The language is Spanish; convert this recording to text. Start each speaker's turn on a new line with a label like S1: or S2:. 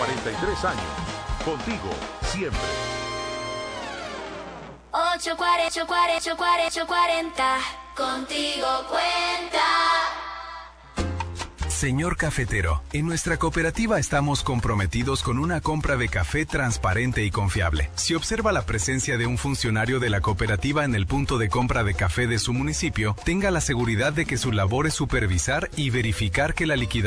S1: 43 años. Contigo, siempre.
S2: 840, contigo cuenta.
S3: Señor cafetero, en nuestra cooperativa estamos comprometidos con una compra de café transparente y confiable. Si observa la presencia de un funcionario de la cooperativa en el punto de compra de café de su municipio, tenga la seguridad de que su labor es supervisar y verificar que la liquidación